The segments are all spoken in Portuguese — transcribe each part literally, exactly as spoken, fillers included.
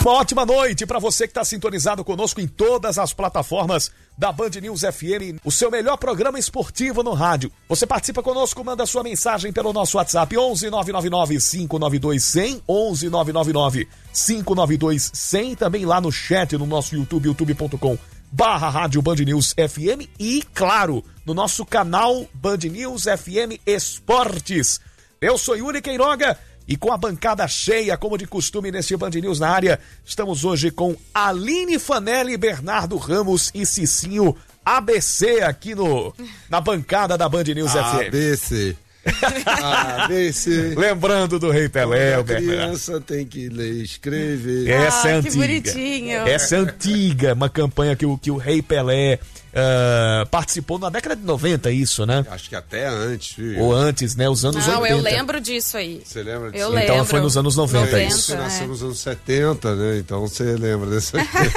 Uma ótima noite para você que está sintonizado conosco em todas as plataformas da Band News F M, o seu melhor programa esportivo no rádio. Você participa conosco, manda sua mensagem pelo nosso WhatsApp onze nove nove nove cinco nove dois zero zero, onze nove nove nove cinco nove dois zero zero, também lá no chat no nosso YouTube, youtube ponto com barra rádio Band News F M e, claro, no nosso canal Band News F M Esportes. Eu sou Yuri Queiroga e com a bancada cheia, como de costume nesse Band News na área, estamos hoje com Aline Fanelli, Bernardo Ramos e Cicinho A B C aqui no, na bancada da Band News F M. A B C. A B C. Lembrando do Rei Pelé, a criança tem que ler e escrever. Essa ah, é que antiga. bonitinho. Essa é antiga, uma campanha que o, que o Rei Pelé uh, participou na década de noventa, isso, né? Acho que até antes, filho. Ou antes, né? Os anos Não, oitenta. eu lembro disso aí. Você lembra disso? Eu Então lembro. foi nos anos noventa, noventa, isso. Você nasceu é. nos anos setenta, né? Então você lembra dessa.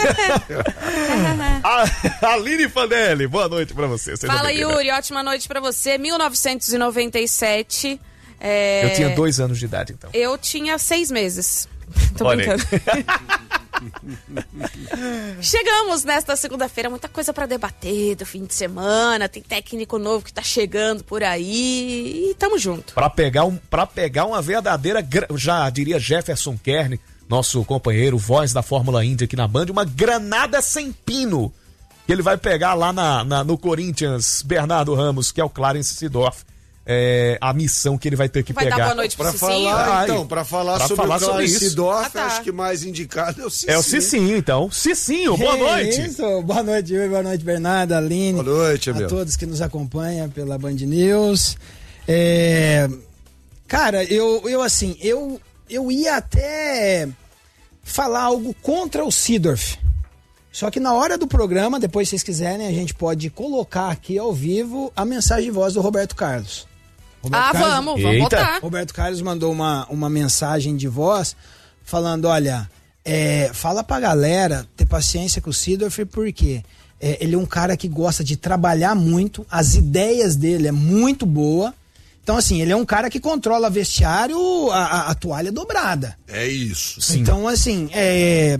A Aline Fanelli, boa noite pra você. Seja Fala, bem-vinda. Yuri, ótima noite pra você. mil novecentos e noventa e sete. É... Eu tinha dois anos de idade, então. Eu tinha seis meses. Tô Olha aí. brincando. Chegamos nesta segunda-feira, muita coisa pra debater do fim de semana, tem técnico novo que tá chegando por aí e tamo junto. Pra pegar, um, pra pegar uma verdadeira, gra- já diria Jefferson Kern, nosso companheiro, voz da Fórmula Indy aqui na Band, uma granada sem pino que ele vai pegar lá na, na- no Corinthians, Bernardo Ramos, que é o Clarence Seedorf. É, a missão que ele vai ter que Vai pegar. dar boa noite pro Pra Cicinho? falar, Ai, então, pra falar pra sobre falar o sobre Clarence isso. Seedorf, Ah, tá. acho que mais indicado é o Cicinho. É o Cicinho, então. Cicinho, boa noite. Isso, boa noite, Yuri, boa noite, Bernardo, Aline. Boa noite, a meu. todos que nos acompanham pela Band News. É, cara, eu, eu assim, eu, eu ia até falar algo contra o Seedorf. Só que na hora do programa, depois se vocês quiserem, a gente pode colocar aqui ao vivo a mensagem de voz do Roberto Carlos. Roberto Ah, Carlos- vamos, vamos Eita. botar. Roberto Carlos mandou uma, uma mensagem de voz falando, olha, é, fala pra galera ter paciência com o Seedorf, porque é, ele é um cara que gosta de trabalhar muito, as ideias dele é muito boa. Então, assim, ele é um cara que controla vestiário, a, a, a toalha dobrada. É isso. Então, assim, é...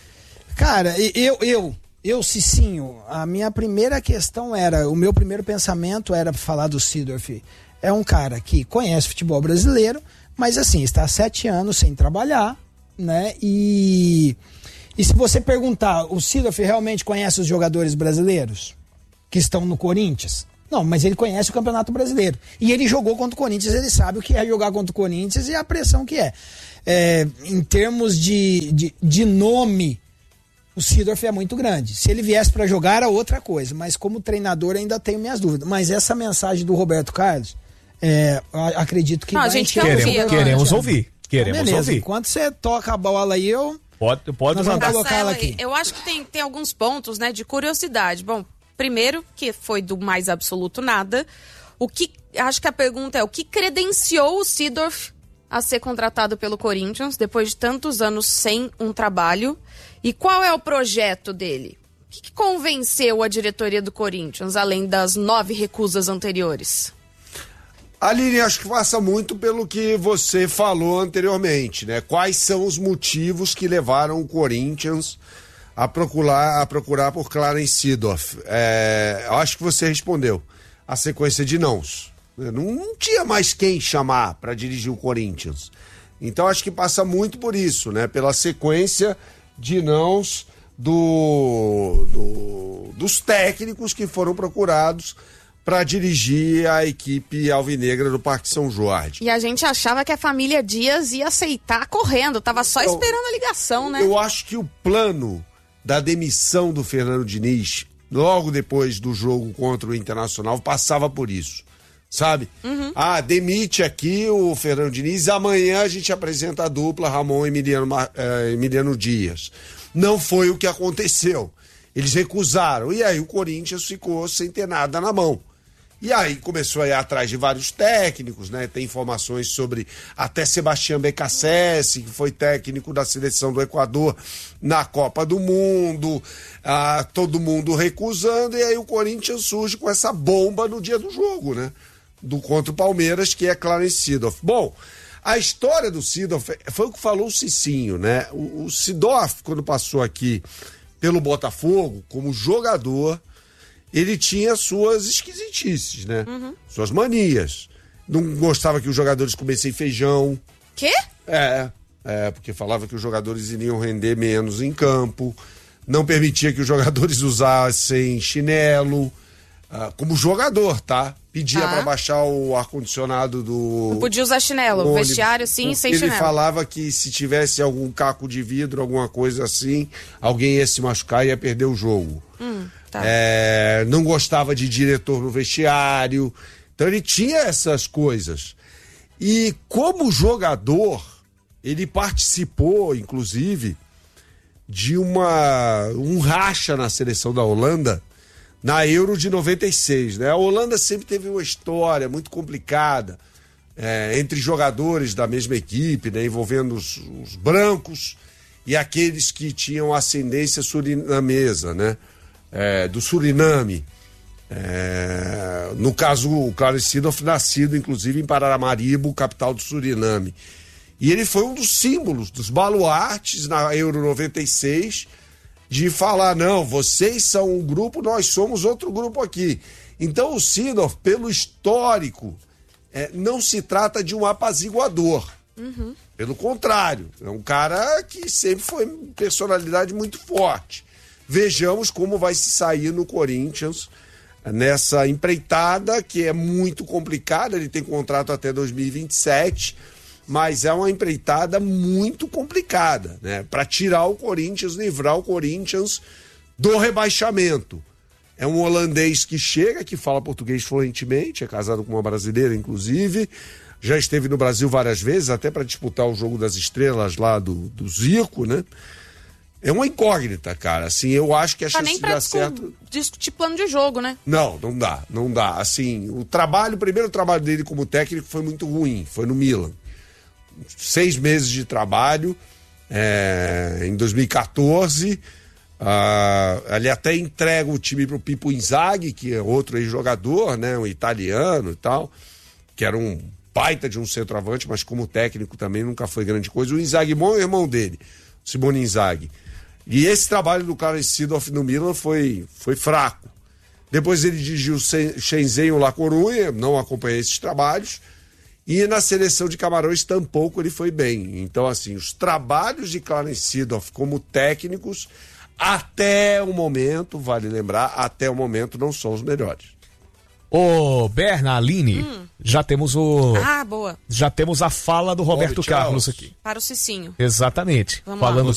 Cara, eu, eu, eu, Cicinho, a minha primeira questão era, o meu primeiro pensamento era falar do Seedorf. É um cara que conhece futebol brasileiro, mas assim, está há sete anos sem trabalhar, né? E, e se você perguntar, o Seedorf realmente conhece os jogadores brasileiros que estão no Corinthians? Não, mas ele conhece o Campeonato Brasileiro. E ele jogou contra o Corinthians, ele sabe o que é jogar contra o Corinthians e a pressão que é. É, em termos de, de, de nome, o Seedorf é muito grande. Se ele viesse para jogar era outra coisa, mas como treinador ainda tenho minhas dúvidas. Mas essa mensagem do Roberto Carlos, é, a- acredito que Não, a vai gente encher quer o ouvir coração. agora. Queremos ouvir. Queremos Beleza, ouvir. enquanto você toca a bola aí, eu... Pode, pode Nós vamos mandar. colocar ela Marcela, aqui. Eu acho que tem, tem alguns pontos, né, de curiosidade. Bom, primeiro, que foi do mais absoluto nada. O que, acho que a pergunta é, o que credenciou o Seedorf a ser contratado pelo Corinthians depois de tantos anos sem um trabalho? E qual é o projeto dele? O que, que convenceu a diretoria do Corinthians, além das nove recusas anteriores? Aline, acho que passa muito pelo que você falou anteriormente, né? Quais são os motivos que levaram o Corinthians a procurar, a procurar por Clarence Seedorf? É, eu acho que você respondeu. A sequência de nãos. Não, não tinha mais quem chamar para dirigir o Corinthians. Então acho que passa muito por isso, né? Pela sequência de nãos do, do, dos técnicos que foram procurados para dirigir a equipe alvinegra do Parque São Jorge. E a gente achava que a família Dias ia aceitar correndo, tava só Então, esperando a ligação, né? Eu acho que o plano da demissão do Fernando Diniz, logo depois do jogo contra o Internacional, passava por isso, sabe? Uhum. Ah, demite aqui o Fernando Diniz, amanhã a gente apresenta a dupla Ramon e Emiliano, Mar- eh, Emiliano Dias. Não foi o que aconteceu. Eles recusaram, e aí o Corinthians ficou sem ter nada na mão. E aí começou a ir atrás de vários técnicos, né? Tem informações sobre até Sebastião Becassese, que foi técnico da seleção do Equador na Copa do Mundo, ah, todo mundo recusando, e aí o Corinthians surge com essa bomba no dia do jogo, né? Do contra o Palmeiras, que é Clarence Seedorf. Bom, A história do Seedorf foi o que falou o Cicinho, né? O, o Seedorf, quando passou aqui pelo Botafogo, como jogador, ele tinha suas esquisitices, né? Uhum. Suas manias. Não gostava que os jogadores comessem feijão. Quê? É, é, porque falava que os jogadores iriam render menos em campo. Não permitia que os jogadores usassem chinelo. Uh, como jogador, tá? Pedia tá. pra baixar o ar-condicionado do... Não podia usar chinelo, ônibus, vestiário sim, sem ele chinelo. Ele falava que se tivesse algum caco de vidro, alguma coisa assim, alguém ia se machucar e ia perder o jogo. Hum, tá. é, não gostava de diretor no vestiário. Então ele tinha essas coisas. E como jogador, ele participou, inclusive, de uma um racha na seleção da Holanda, na Euro de noventa e seis, né? A Holanda sempre teve uma história muito complicada é, entre jogadores da mesma equipe, né? Envolvendo os, os brancos e aqueles que tinham ascendência surinamesa, né? É, do Suriname. É, no caso, o Clarence Seedorf, nascido inclusive em Paramaribo, capital do Suriname. E ele foi um dos símbolos, dos baluartes na Euro noventa e seis, de falar, não, vocês são um grupo, nós somos outro grupo aqui. Então o Seedorf, pelo histórico, é, não se trata de um apaziguador. Uhum. Pelo contrário, é um cara que sempre foi personalidade muito forte. Vejamos como vai se sair no Corinthians nessa empreitada, que é muito complicada. Ele tem contrato até dois mil e vinte e sete, mas é uma empreitada muito complicada, né? Para tirar o Corinthians, livrar o Corinthians do rebaixamento. É um holandês que chega, que fala português fluentemente, é casado com uma brasileira, inclusive, já esteve no Brasil várias vezes, até para disputar o Jogo das Estrelas lá do, do Zico, né? É uma incógnita, cara. Assim, eu acho que a chance nem de pra dar certo... discutir plano de jogo, né? Não, não dá, não dá. Assim, o trabalho, o primeiro trabalho dele como técnico foi muito ruim, foi no Milan. Seis meses de trabalho, é, em dois mil e quatorze, uh, ele até entrega o time para o Pippo Inzaghi, que é outro ex-jogador, né, um italiano e tal, que era um baita de um centroavante, mas como técnico também nunca foi grande coisa. O Inzaghi bom é o irmão dele, Simone Inzaghi. E esse trabalho do Clarence Seedorf no Milan foi, foi fraco. Depois ele dirigiu o Shenzhen, o La Coruña, não acompanhei esses trabalhos. E na seleção de Camarões tampouco ele foi bem. Então, assim, os trabalhos de Clarence Seedorf como técnicos, até o momento, vale lembrar, até o momento não são os melhores. Ô, Berna, Aline, hum. já temos o... Ah, boa. Já temos a fala do Roberto Roberto Carlos Charles. aqui. Para o Cicinho. Exatamente. Vamos falando lá.